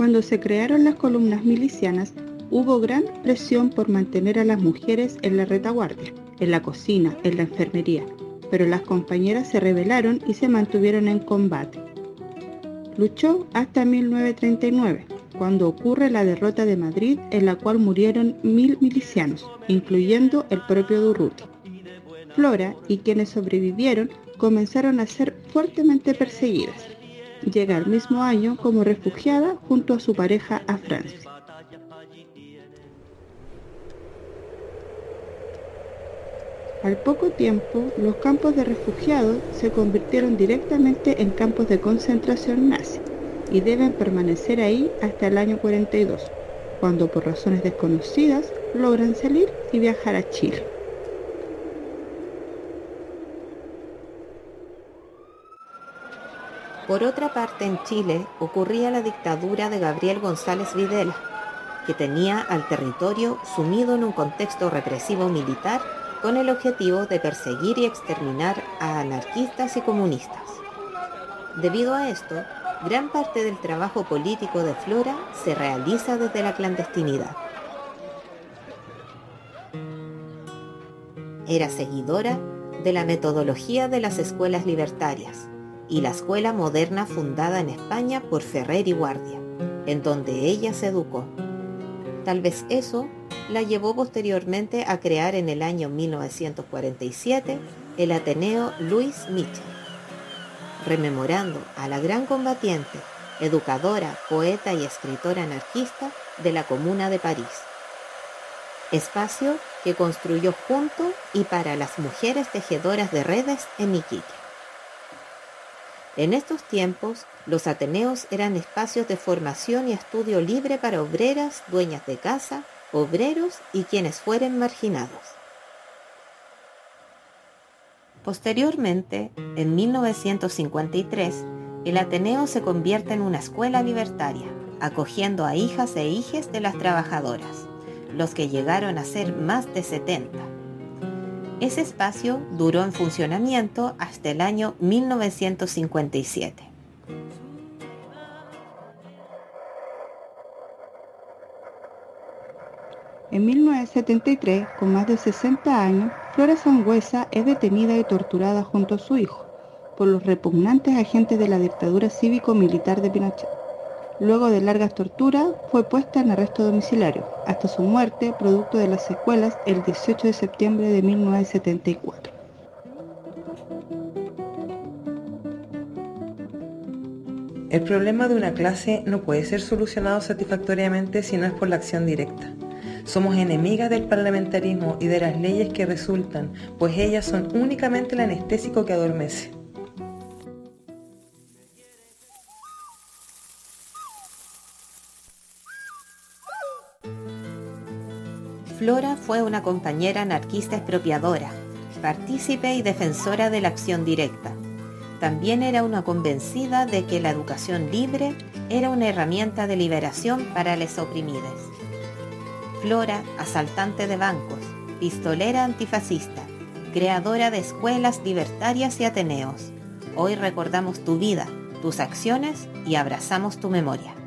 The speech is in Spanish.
Cuando se crearon las columnas milicianas, hubo gran presión por mantener a las mujeres en la retaguardia, en la cocina, en la enfermería, pero las compañeras se rebelaron y se mantuvieron en combate. Luchó hasta 1939, cuando ocurre la derrota de Madrid, en la cual murieron 1000 milicianos, incluyendo el propio Durruti. Flora y quienes sobrevivieron comenzaron a ser fuertemente perseguidas. Llega el mismo año como refugiada junto a su pareja a Francia. Al poco tiempo, los campos de refugiados se convirtieron directamente en campos de concentración nazi y deben permanecer ahí hasta el año 42, cuando por razones desconocidas logran salir y viajar a Chile. Por otra parte, en Chile ocurría la dictadura de Gabriel González Videla, que tenía al territorio sumido en un contexto represivo militar con el objetivo de perseguir y exterminar a anarquistas y comunistas. Debido a esto, gran parte del trabajo político de Flora se realiza desde la clandestinidad. Era seguidora de la metodología de las escuelas libertarias y la escuela moderna fundada en España por Ferrer y Guardia, en donde ella se educó. Tal vez eso la llevó posteriormente a crear en el año 1947 el Ateneo Louis Michel, rememorando a la gran combatiente, educadora, poeta y escritora anarquista de la Comuna de París. Espacio que construyó junto y para las mujeres tejedoras de redes en Iquique. En estos tiempos, los ateneos eran espacios de formación y estudio libre para obreras, dueñas de casa, obreros y quienes fueren marginados. Posteriormente, en 1953, el Ateneo se convierte en una escuela libertaria, acogiendo a hijas e hijes de las trabajadoras, los que llegaron a ser más de 70. Ese espacio duró en funcionamiento hasta el año 1957. En 1973, con más de 60 años, Flora Sangüesa es detenida y torturada junto a su hijo por los repugnantes agentes de la dictadura cívico-militar de Pinochet. Luego de largas torturas, fue puesta en arresto domiciliario, hasta su muerte, producto de las secuelas, el 18 de septiembre de 1974. El problema de una clase no puede ser solucionado satisfactoriamente si no es por la acción directa. Somos enemigas del parlamentarismo y de las leyes que resultan, pues ellas son únicamente el anestésico que adormece. Flora fue una compañera anarquista expropiadora, partícipe y defensora de la acción directa. También era una convencida de que la educación libre era una herramienta de liberación para los oprimidos. Flora, asaltante de bancos, pistolera antifascista, creadora de escuelas libertarias y ateneos. Hoy recordamos tu vida, tus acciones y abrazamos tu memoria.